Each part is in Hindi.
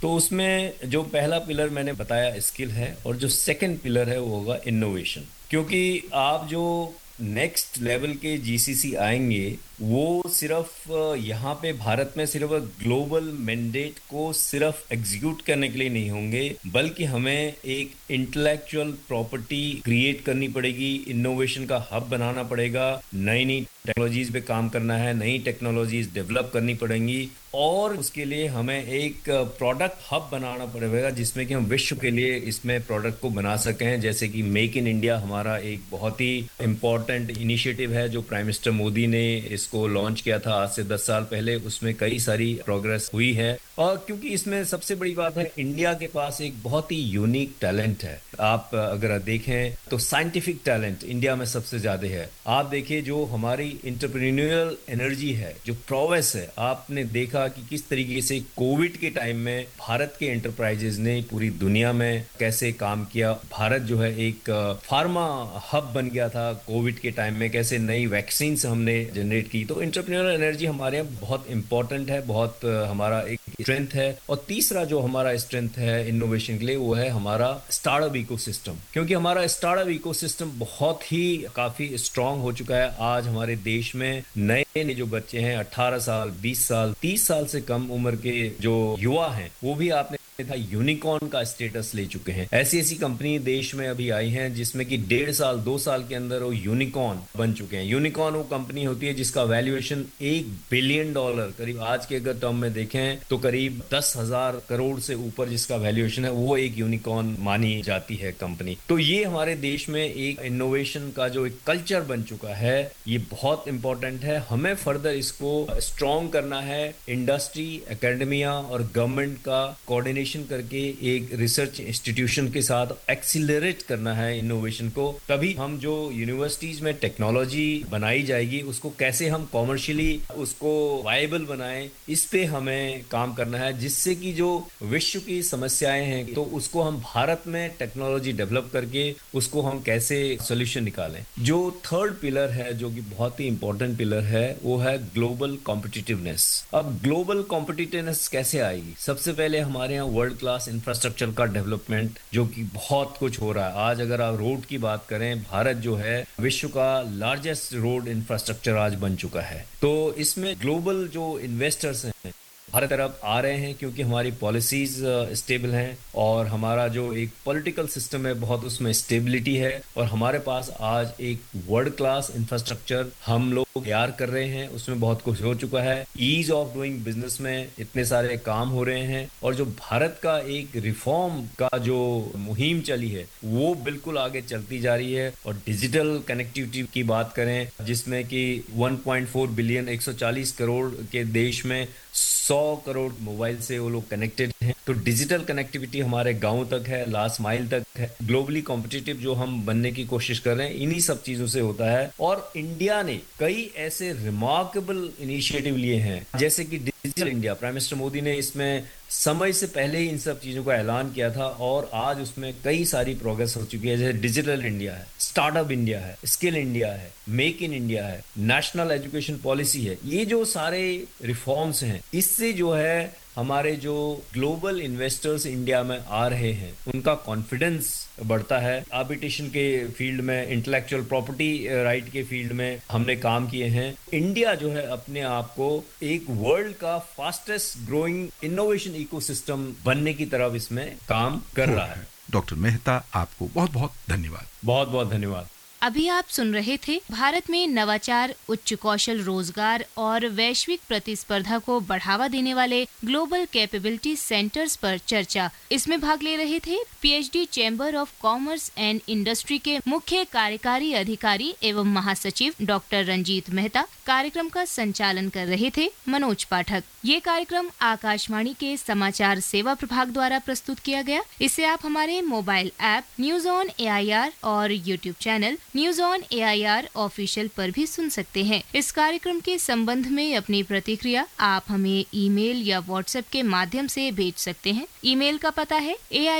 तो उसमें जो पहला पिलर मैंने बताया स्किल है, और जो सेकंड पिलर है वो होगा इनोवेशन। क्योंकि आप जो नेक्स्ट लेवल के जीसीसी आएंगे वो सिर्फ यहाँ पे भारत में सिर्फ ग्लोबल मैंडेट को सिर्फ एग्जीक्यूट करने के लिए नहीं होंगे, बल्कि हमें एक इंटेलेक्चुअल प्रॉपर्टी क्रिएट करनी पड़ेगी, इनोवेशन का हब बनाना पड़ेगा, नई नई टेक्नोलॉजीज पे काम करना है, नई टेक्नोलॉजीज डेवलप करनी पड़ेंगी, और उसके लिए हमें एक प्रोडक्ट हब बनाना पड़ेगा जिसमें कि हम विश्व के लिए इसमें प्रोडक्ट को बना सकें। जैसे कि मेक इन इंडिया हमारा एक बहुत ही इंपॉर्टेंट इनिशिएटिव है जो प्राइम मिनिस्टर मोदी ने इसको लॉन्च किया था आज से 10 साल पहले। उसमें कई सारी प्रोग्रेस हुई है, और क्योंकि इसमें सबसे बड़ी बात है इंडिया के पास एक बहुत ही यूनिक टैलेंट है। आप अगर देखें तो साइंटिफिक टैलेंट इंडिया में सबसे ज्यादा है। आप देखिए जो हमारी इंटरप्रेन्योरियल एनर्जी है, जो प्रोवेस है, आपने देखा कि किस तरीके से कोविड के टाइम में भारत के एंटरप्राइजेज ने पूरी दुनिया में कैसे काम किया। भारत जो है एक फार्मा हब बन गया था कोविड के टाइम में, कैसे नई वैक्सीन हमने जनरेट की। तो इंटरप्रेन्योरियल एनर्जी हमारे यहाँ बहुत इंपॉर्टेंट है, बहुत हमारा एक स्ट्रेंथ है। और तीसरा जो हमारा स्ट्रेंथ है इनोवेशन के लिए वो है हमारा स्टार्टअप इकोसिस्टम, क्योंकि हमारा स्टार्टअप इकोसिस्टम बहुत ही काफी स्ट्रांग हो चुका है। आज हमारे देश में नए नए जो बच्चे हैं 18 साल, 20 साल, 30 साल से कम उम्र के जो युवा हैं वो भी आपने था यूनिकॉर्न का स्टेटस ले चुके हैं। ऐसी ऐसी कंपनी देश में अभी आई हैं जिसमें कि 1.5 साल 2 साल के अंदर वो यूनिकॉर्न बन चुके हैं। यूनिकॉर्न वो कंपनी होती है जिसका वैल्यूएशन $1 बिलियन, करीब आज के अगर टर्म में देखें तो करीब 10,000 करोड़ से ऊपर जिसका वैल्यूएशन है, वो एक यूनिकॉर्न मानी जाती है कंपनी। तो ये हमारे देश में एक इनोवेशन का जो एक कल्चर बन चुका है, ये बहुत इंपॉर्टेंट है। हमें फर्दर इसको स्ट्रॉन्ग करना है। इंडस्ट्री, एकेडमिया और गवर्नमेंट का कोऑर्डिनेशन करके एक रिसर्च इंस्टीट्यूशन के साथ एक्सीलरेट करना है इनोवेशन को। तभी हम जो यूनिवर्सिटीज में टेक्नोलॉजी बनाई जाएगी उसको कैसे हम कॉमर्शियली उसको वायबल बनाएं, इस पे हमें काम करना है, जिससे कि जो विश्व की समस्याएं हैं तो उसको हम भारत में टेक्नोलॉजी डेवलप करके उसको हम कैसे सोल्यूशन निकालें। जो थर्ड पिलर है जो कि बहुत ही इंपॉर्टेंट पिलर है वो है ग्लोबल कॉम्पिटिटिवनेस। अब ग्लोबल कॉम्पिटिटिवनेस कैसे आएगी? सबसे पहले हमारे यहाँ वर्ल्ड क्लास इंफ्रास्ट्रक्चर का डेवलपमेंट, जो कि बहुत कुछ हो रहा है। आज अगर आप रोड की बात करें, भारत जो है विश्व का लार्जेस्ट रोड इंफ्रास्ट्रक्चर आज बन चुका है। तो इसमें ग्लोबल जो इन्वेस्टर्स हैं हर तरफ आ रहे हैं, क्योंकि हमारी पॉलिसीज स्टेबल हैं और हमारा जो एक पॉलिटिकल सिस्टम है बहुत उसमें स्टेबिलिटी है, और हमारे पास आज एक वर्ल्ड क्लास इंफ्रास्ट्रक्चर हम लोग तैयार कर रहे हैं। उसमें बहुत कुछ हो चुका है। ईज ऑफ डूइंग बिजनेस में इतने सारे काम हो रहे हैं, और जो भारत का एक रिफॉर्म का जो मुहिम चली है वो बिल्कुल आगे चलती जा रही है। और डिजिटल कनेक्टिविटी की बात करें जिसमें कि 1.4 बिलियन 140 करोड़ के देश में 100 करोड़ मोबाइल से वो लोग कनेक्टेड हैं। तो डिजिटल कनेक्टिविटी हमारे गांव तक है, लास्ट माइल तक है। ग्लोबली कॉम्पिटिटिव जो हम बनने की कोशिश कर रहे हैं इन्हीं सब चीजों से होता है। और इंडिया ने कई ऐसे रिमार्केबल इनिशिएटिव लिए हैं, जैसे कि digital India. Prime minister Modi ने इसमें समय से पहले ही इन सब चीजों का ऐलान किया था, और आज उसमें कई सारी प्रोग्रेस हो चुकी है। जैसे डिजिटल इंडिया है, स्टार्टअप इंडिया है, स्किल इंडिया है, मेक इन इंडिया है, नेशनल एजुकेशन पॉलिसी है। ये जो सारे रिफॉर्म्स हैं इससे जो है हमारे जो ग्लोबल इन्वेस्टर्स इंडिया में आ रहे हैं उनका कॉन्फिडेंस बढ़ता है। आर्बिट्रेशन के फील्ड में, इंटेलेक्चुअल प्रॉपर्टी राइट के फील्ड में हमने काम किए हैं। इंडिया जो है अपने आप को एक वर्ल्ड का फास्टेस्ट ग्रोइंग इनोवेशन इकोसिस्टम बनने की तरफ इसमें काम कर रहा है। डॉक्टर मेहता, आपको बहुत बहुत धन्यवाद। बहुत बहुत धन्यवाद। अभी आप सुन रहे थे भारत में नवाचार, उच्च कौशल रोजगार और वैश्विक प्रतिस्पर्धा को बढ़ावा देने वाले ग्लोबल कैपेबिलिटी सेंटर्स पर चर्चा। इसमें भाग ले रहे थे PhD chamber of commerce and industry के मुख्य कार्यकारी अधिकारी एवं महासचिव डॉक्टर रंजीत मेहता। कार्यक्रम का संचालन कर रहे थे मनोज पाठक। ये कार्यक्रम आकाशवाणी के समाचार सेवा प्रभाग द्वारा प्रस्तुत किया गया। इसे आप हमारे mobile app news on AIR और YouTube channel news on AIR official पर भी सुन सकते हैं। इस कार्यक्रम के संबंध में अपनी प्रतिक्रिया आप हमें ईमेल या व्हाट्सएप के माध्यम से भेज सकते हैं। ईमेल का पता है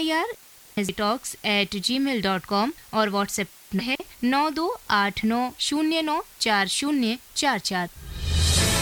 AIR@gmail.com और व्हाट्सएप है 9289094044।